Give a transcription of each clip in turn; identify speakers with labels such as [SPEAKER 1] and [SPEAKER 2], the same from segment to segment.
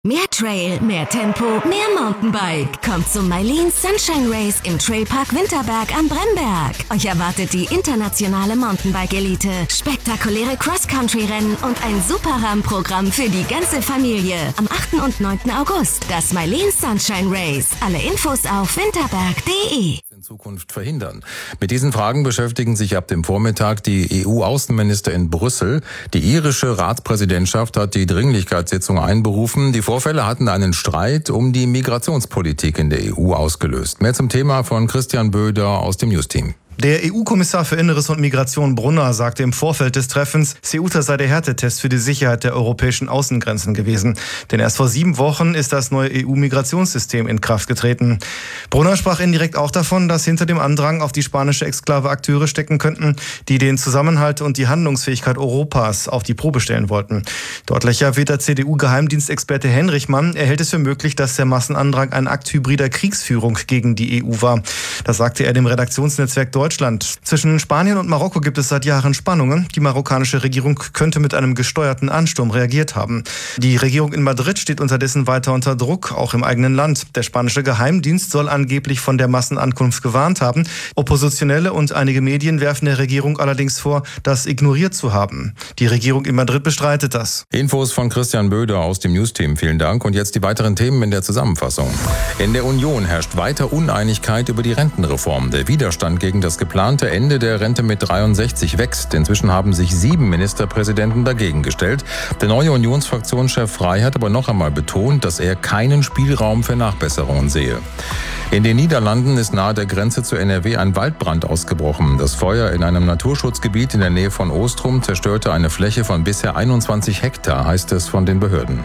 [SPEAKER 1] Mehr Trail, mehr Tempo, mehr Mountainbike. Kommt zum Mylene Sunshine Race im Trailpark Winterberg am Bremberg. Euch erwartet die internationale Mountainbike-Elite, spektakuläre Cross-Country-Rennen und ein super Rahmenprogramm für die ganze Familie. Am 8. und 9. August das Mylene Sunshine Race. Alle Infos auf winterberg.de.
[SPEAKER 2] In Zukunft verhindern. Mit diesen Fragen beschäftigen sich ab dem Vormittag die EU-Außenminister in Brüssel. Die irische Ratspräsidentschaft hat die Dringlichkeitssitzung einberufen. Die Vorfälle hatten einen Streit um die Migrationspolitik in der EU ausgelöst. Mehr zum Thema von Christian Böder aus dem News-Team.
[SPEAKER 3] Der EU-Kommissar für Inneres und Migration Brunner sagte im Vorfeld des Treffens, Ceuta sei der Härtetest für die Sicherheit der europäischen Außengrenzen gewesen. Denn erst vor 7 Wochen ist das neue EU-Migrationssystem in Kraft getreten. Brunner sprach indirekt auch davon, dass hinter dem Andrang auf die spanische Exklave Akteure stecken könnten, die den Zusammenhalt und die Handlungsfähigkeit Europas auf die Probe stellen wollten. Deutlich wird der CDU-Geheimdienstexperte Henrichmann. Er hält es für möglich, dass der Massenandrang ein Akt hybrider Kriegsführung gegen die EU war. Das sagte er dem Redaktionsnetzwerk Deutschland. Zwischen Spanien und Marokko gibt es seit Jahren Spannungen. Die marokkanische Regierung könnte mit einem gesteuerten Ansturm reagiert haben. Die Regierung in Madrid steht unterdessen weiter unter Druck, auch im eigenen Land. Der spanische Geheimdienst soll angeblich von der Massenankunft gewarnt haben. Oppositionelle und einige Medien werfen der Regierung allerdings vor, das ignoriert zu haben. Die Regierung in Madrid bestreitet das.
[SPEAKER 2] Infos von Christian Böder aus dem News-Team. Vielen Dank. Und jetzt die weiteren Themen in der Zusammenfassung. In der Union herrscht weiter Uneinigkeit über die Rentenreform. Der Widerstand gegen das geplante Ende der Rente mit 63 wächst. Inzwischen haben sich 7 Ministerpräsidenten dagegen gestellt. Der neue Unionsfraktionschef Frey hat aber noch einmal betont, dass er keinen Spielraum für Nachbesserungen sehe. In den Niederlanden ist nahe der Grenze zu NRW ein Waldbrand ausgebrochen. Das Feuer in einem Naturschutzgebiet in der Nähe von Ostrum zerstörte eine Fläche von bisher 21 Hektar, heißt es von den Behörden.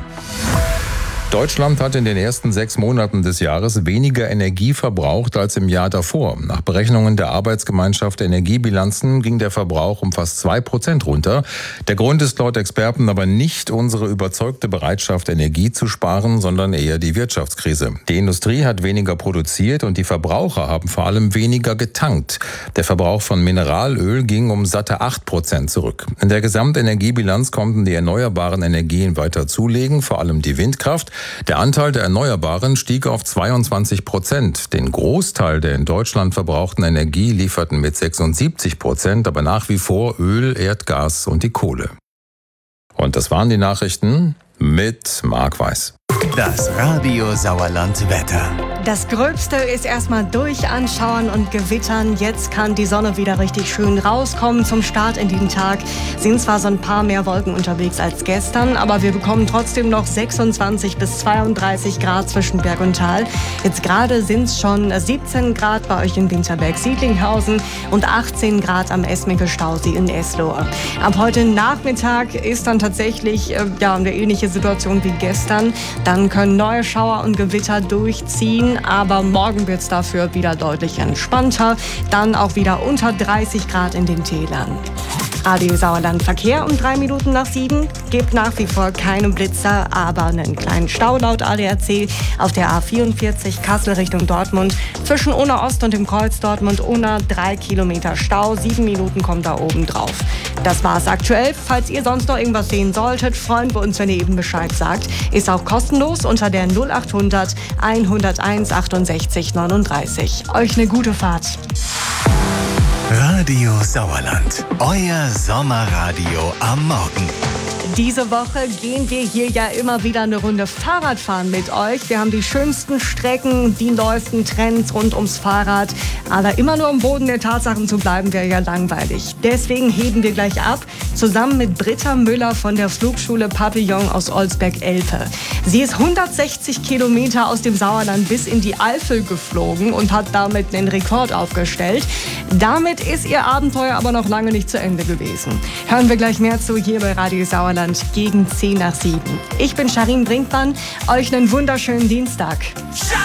[SPEAKER 2] Deutschland hat in den ersten 6 Monaten des Jahres weniger Energie verbraucht als im Jahr davor. Nach Berechnungen der Arbeitsgemeinschaft Energiebilanzen ging der Verbrauch um fast 2% runter. Der Grund ist laut Experten aber nicht unsere überzeugte Bereitschaft, Energie zu sparen, sondern eher die Wirtschaftskrise. Die Industrie hat weniger produziert und die Verbraucher haben vor allem weniger getankt. Der Verbrauch von Mineralöl ging um satte 8% zurück. In der Gesamtenergiebilanz konnten die erneuerbaren Energien weiter zulegen, vor allem die Windkraft. Der Anteil der Erneuerbaren stieg auf 22%. Den Großteil der in Deutschland verbrauchten Energie lieferten mit 76%, aber nach wie vor Öl, Erdgas und die Kohle. Und das waren die Nachrichten mit Marc Weiß.
[SPEAKER 4] Das Radio Sauerland Wetter.
[SPEAKER 5] Das Gröbste ist erstmal durch Anschauern und Gewittern. Jetzt kann die Sonne wieder richtig schön rauskommen zum Start in den Tag. Sind zwar so ein paar mehr Wolken unterwegs als gestern, aber wir bekommen trotzdem noch 26 bis 32 Grad zwischen Berg und Tal. Jetzt gerade sind es schon 17 Grad bei euch in Winterberg-Siedlinghausen und 18 Grad am Esmeke-Stausee in Eslohe. Ab heute Nachmittag ist dann tatsächlich eine ähnliche Situation wie gestern. Dann können neue Schauer und Gewitter durchziehen. Aber morgen wird es dafür wieder deutlich entspannter. Dann auch wieder unter 30 Grad in den Tälern. Radio Sauerland Verkehr um 3 Minuten nach 7. Gibt nach wie vor keine Blitzer, aber einen kleinen Stau laut ADAC auf der A44 Kassel Richtung Dortmund. Zwischen Unna Ost und dem Kreuz Dortmund-Unna 3 Kilometer Stau. 7 Minuten kommt da oben drauf. Das war's aktuell. Falls ihr sonst noch irgendwas sehen solltet, freuen wir uns, wenn ihr eben Bescheid sagt. Ist auch kostenlos unter der 0800 101 68 39. Euch eine gute Fahrt.
[SPEAKER 4] Radio Sauerland, euer Sommerradio am Morgen.
[SPEAKER 5] Diese Woche gehen wir hier ja immer wieder eine Runde Fahrrad fahren mit euch. Wir haben die schönsten Strecken, die neuesten Trends rund ums Fahrrad. Aber immer nur am Boden der Tatsachen zu bleiben, wäre ja langweilig. Deswegen heben wir gleich ab, zusammen mit Britta Müller von der Flugschule Papillon aus Olsberg-Elpe. Sie ist 160 Kilometer aus dem Sauerland bis in die Eifel geflogen und hat damit einen Rekord aufgestellt. Damit ist ihr Abenteuer aber noch lange nicht zu Ende gewesen. Hören wir gleich mehr zu hier bei Radio Sauerland gegen 10 nach 7. Ich bin Sharin Brinkmann. Euch einen wunderschönen Dienstag.